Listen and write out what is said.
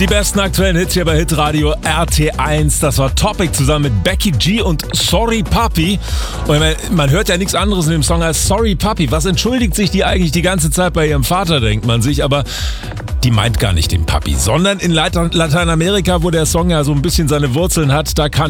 Die besten aktuellen Hits hier bei Hitradio RT1. Das war Topic zusammen mit Becky G und Sorry Papi. Und man hört ja nichts anderes in dem Song als Sorry Papi. Was entschuldigt sich die eigentlich die ganze Zeit bei ihrem Vater, denkt man sich. Aber die meint gar nicht den Papi, sondern in Lateinamerika, wo der Song ja so ein bisschen seine Wurzeln hat, da kann